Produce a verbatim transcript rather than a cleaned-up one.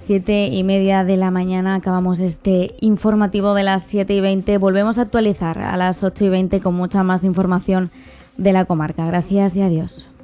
siete y media de la mañana acabamos este informativo de las siete y veinte. Volvemos a actualizar a las ocho y veinte con mucha más información de la comarca. Gracias y adiós.